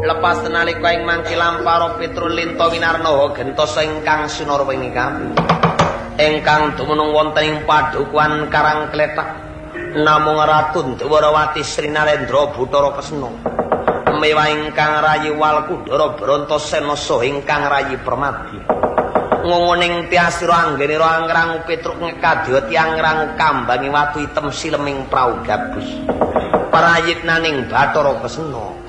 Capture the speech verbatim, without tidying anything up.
lepas nalika ing mangkilam para Pitrulinta Winarnaha gentosa ingkang sinarwa kami ingkang dumunung wonten ing padukuhan Karangkletak namung Ratu Dwarawati Sri Narendra Bathara Kresna mewah ingkang rayi Walkudara Brantasena saha ingkang rayi Permati ngunguning tiasira anggenira angrangu Petruk ngekadya tiyang ngrangu kambangi watu item sileming prau gabus prayitnaning Bathara Kresna